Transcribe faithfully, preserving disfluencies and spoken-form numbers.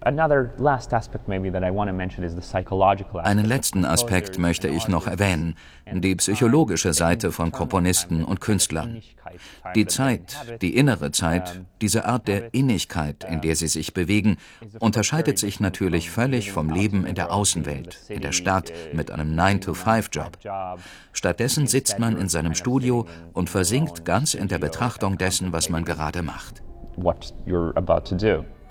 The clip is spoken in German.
Einen letzten Aspekt möchte ich noch erwähnen, die psychologische Seite von Komponisten und Künstlern. Die Zeit, die innere Zeit, diese Art der Innigkeit, in der sie sich bewegen, unterscheidet sich natürlich völlig vom Leben in der Außenwelt, in der Stadt mit einem Nine-to-Five-Job. Stattdessen sitzt man in seinem Studio und versinkt ganz in der Betrachtung dessen, was man gerade macht. What you're about to do.